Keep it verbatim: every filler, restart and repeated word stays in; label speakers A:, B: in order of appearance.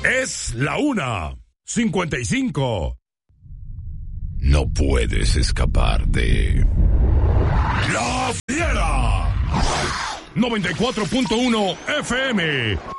A: Es la una cincuenta y cinco. No puedes escapar de La Fiera. noventa y cuatro punto uno F M.